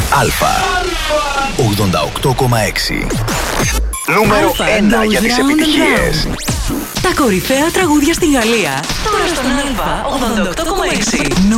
88,6. Νούμερο 1 για τις επιτυχίες. Τα κορυφαία τραγούδια στην Γαλλία. Τώρα στον Α, 88,6.